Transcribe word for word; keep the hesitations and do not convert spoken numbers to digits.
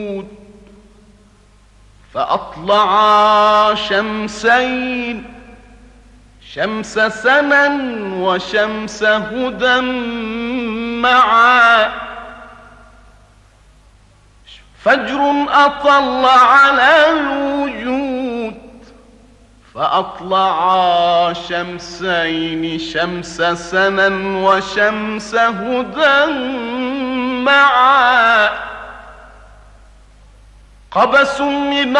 فأطلعا شمسين، شمس سنا وشمس هدى معا، فجر أطل على الوجود، فأطلعا شمسين، شمس سنا وشمس هدى معا، قبس من